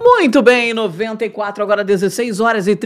Muito bem, 94, agora 16 horas e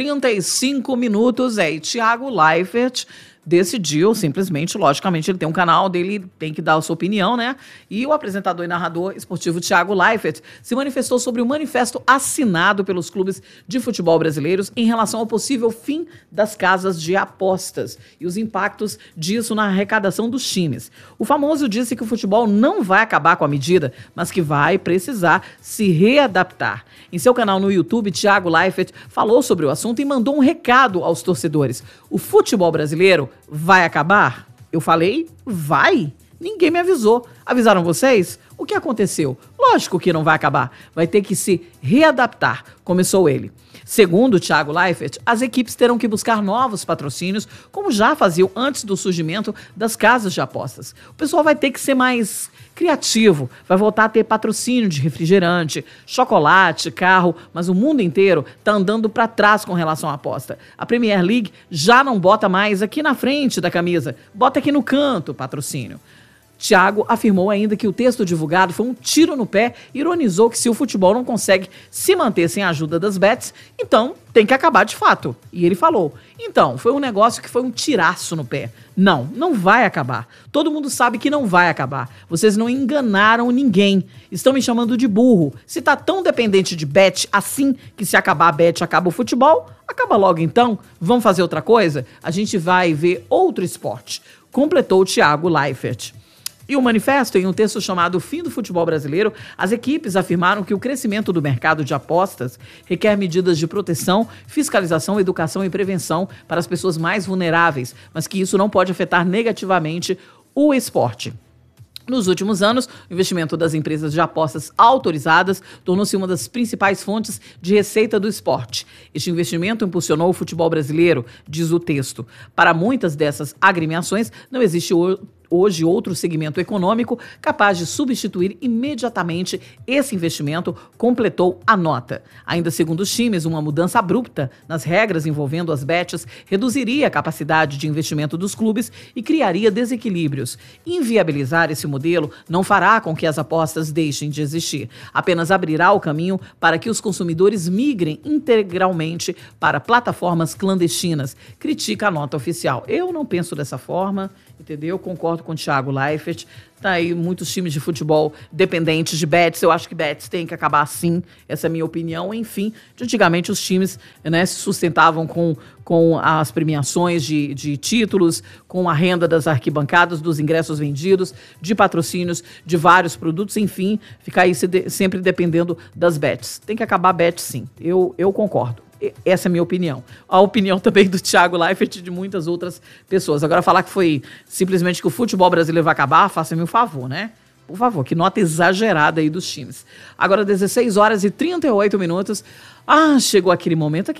35 minutos. E Thiago Leifert decidiu, simplesmente, logicamente, ele tem um canal dele, tem que dar a sua opinião, né? E o apresentador e narrador esportivo Thiago Leifert se manifestou sobre o manifesto assinado pelos clubes de futebol brasileiros em relação ao possível fim das casas de apostas e os impactos disso na arrecadação dos times. O famoso disse que o futebol não vai acabar com a medida, mas que vai precisar se readaptar. Em seu canal no YouTube, Thiago Leifert falou sobre o assunto e mandou um recado aos torcedores. O futebol brasileiro vai acabar? Eu falei, vai. Ninguém me avisou. Avisaram vocês? O que aconteceu? Lógico que não vai acabar. Vai ter que se readaptar, começou ele. Segundo Thiago Leifert, as equipes terão que buscar novos patrocínios, como já faziam antes do surgimento das casas de apostas. O pessoal vai ter que ser mais criativo, vai voltar a ter patrocínio de refrigerante, chocolate, carro, mas o mundo inteiro está andando para trás com relação à aposta. A Premier League já não bota mais aqui na frente da camisa, bota aqui no canto o patrocínio. Thiago afirmou ainda que o texto divulgado foi um tiro no pé e ironizou que se o futebol não consegue se manter sem a ajuda das bets, então tem que acabar de fato. E ele falou, então, foi um negócio que foi um tiraço no pé. Não vai acabar. Todo mundo sabe que não vai acabar. Vocês não enganaram ninguém. Estão me chamando de burro. Se tá tão dependente de bet assim que se acabar a bet acaba o futebol, acaba logo então. Vamos fazer outra coisa? A gente vai ver outro esporte. Completou o Thiago Leifert. E o manifesto, em um texto chamado Fim do Futebol Brasileiro, as equipes afirmaram que o crescimento do mercado de apostas requer medidas de proteção, fiscalização, educação e prevenção para as pessoas mais vulneráveis, mas que isso não pode afetar negativamente o esporte. Nos últimos anos, o investimento das empresas de apostas autorizadas tornou-se uma das principais fontes de receita do esporte. Este investimento impulsionou o futebol brasileiro, diz o texto. Para muitas dessas agremiações, não existe hoje outro segmento econômico capaz de substituir imediatamente esse investimento, completou a nota. Ainda segundo os times, uma mudança abrupta nas regras envolvendo as bets reduziria a capacidade de investimento dos clubes e criaria desequilíbrios. Inviabilizar esse modelo não fará com que as apostas deixem de existir, apenas abrirá o caminho para que os consumidores migrem integralmente para plataformas clandestinas, critica a nota oficial. Eu não penso dessa forma, entendeu? Concordo com o Thiago Leifert. Tá aí muitos times de futebol dependentes de bets. Eu acho que bets tem que acabar sim. Essa é a minha opinião. Enfim, antigamente os times, né, se sustentavam com as premiações de títulos, com a renda das arquibancadas, dos ingressos vendidos, de patrocínios de vários produtos. Enfim, ficar aí sempre dependendo das bets. Tem que acabar bets sim. Eu concordo. Essa é a minha opinião. A opinião também do Thiago Leifert e de muitas outras pessoas. Agora, falar que foi simplesmente que o futebol brasileiro vai acabar, faça-me um favor, né? Por favor, que nota exagerada aí dos times. Agora, 16 horas e 38 minutos. Chegou aquele momento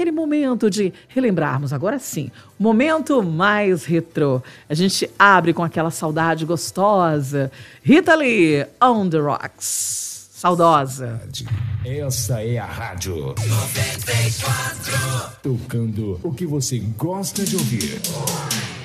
de relembrarmos, agora sim, momento mais retrô. A gente abre com aquela saudade gostosa. Rita Lee, On The Rocks. Saudosa. Essa é a Rádio 94. Tocando o que você gosta de ouvir.